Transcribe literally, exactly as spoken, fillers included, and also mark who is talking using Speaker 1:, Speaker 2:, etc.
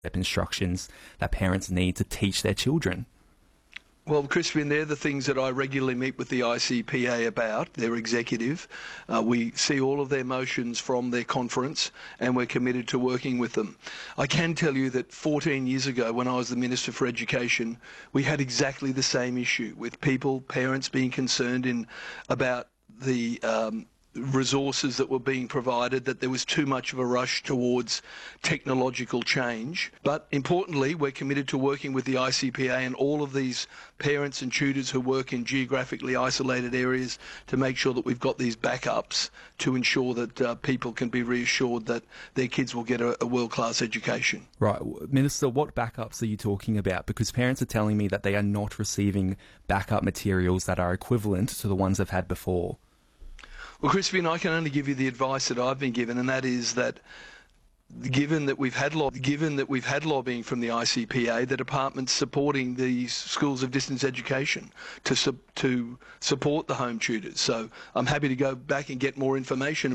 Speaker 1: instructions that parents need to teach their children?
Speaker 2: Well, Crispin, they're the things that I regularly meet with the I C P A about, their executive. Uh, we see all of their motions from their conference and we're committed to working with them. I can tell you that fourteen years ago, when I was the Minister for Education, we had exactly the same issue with people, parents being concerned in about the um, resources that were being provided, that there was too much of a rush towards technological change. But importantly, we're committed to working with the I C P A and all of these parents and tutors who work in geographically isolated areas to make sure that we've got these backups to ensure that uh, people can be reassured that their kids will get a, a world-class education.
Speaker 1: Right. Minister, what backups are you talking about? Because parents are telling me that they are not receiving backup materials that are equivalent to the ones they've had before.
Speaker 2: Well, Crispin, I can only give you the advice that I've been given, and that is that given that we've had lob- given that we've had lobbying from the I C P A, the department's supporting these schools of distance education to su- to support the home tutors. So I'm happy to go back and get more information